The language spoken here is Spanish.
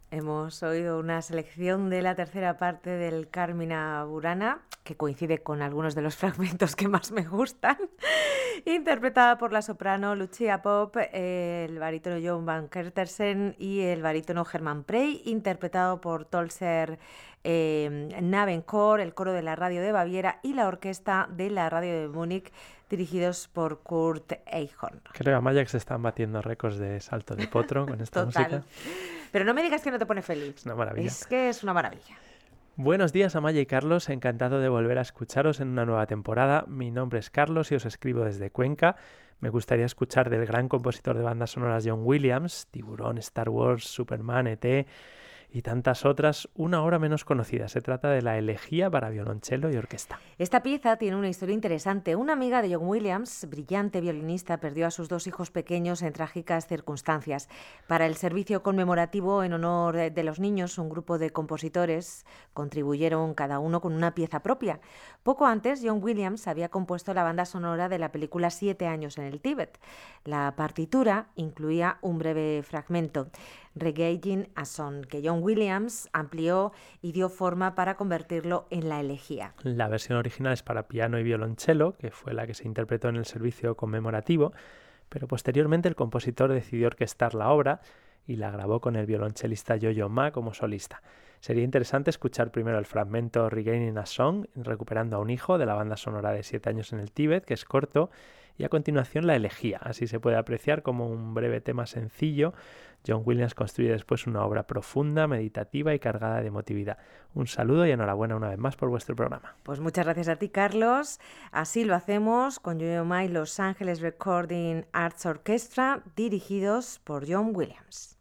Hemos oído una selección de la tercera parte del Carmina Burana, que coincide con algunos de los fragmentos que más me gustan, interpretada por la soprano Lucia Pop, el barítono John Van Kertersen y el barítono Herman Prey, interpretado por Tolser Navenkor, el coro de la radio de Baviera y la orquesta de la radio de Múnich, dirigidos por Kurt Eichhorn. Creo, Amaya, que se están batiendo récords de salto de potro con esta Total. música. Pero no me digas que no te pone feliz. Es una maravilla. Es que es una maravilla. Buenos días, Amaya y Carlos. Encantado de volver a escucharos en una nueva temporada. Mi nombre es Carlos y os escribo desde Cuenca. Me gustaría escuchar del gran compositor de bandas sonoras John Williams, Tiburón, Star Wars, Superman, E.T. y tantas otras, una obra menos conocida. Se trata de la Elegía para violonchelo y orquesta. Esta pieza tiene una historia interesante. Una amiga de John Williams, brillante violinista, perdió a sus 2 hijos pequeños en trágicas circunstancias. Para el servicio conmemorativo en honor de los niños, un grupo de compositores contribuyeron cada uno con una pieza propia. Poco antes, John Williams había compuesto la banda sonora de la película 7 años en el Tíbet. La partitura incluía un breve fragmento, Reggaeing a Song, que John Williams amplió y dio forma para convertirlo en la elegía. La versión original es para piano y violonchelo, que fue la que se interpretó en el servicio conmemorativo, pero posteriormente el compositor decidió orquestar la obra y la grabó con el violonchelista Yo-Yo Ma como solista. Sería interesante escuchar primero el fragmento Regaining a Song, recuperando a un hijo, de la banda sonora de 7 años en el Tíbet, que es corto, y a continuación la elegía. Así se puede apreciar como un breve tema sencillo. John Williams construye después una obra profunda, meditativa y cargada de emotividad. Un saludo y enhorabuena una vez más por vuestro programa. Pues muchas gracias a ti, Carlos. Así lo hacemos con Yo-Yo Ma y Los Angeles Recording Arts Orchestra, dirigidos por John Williams.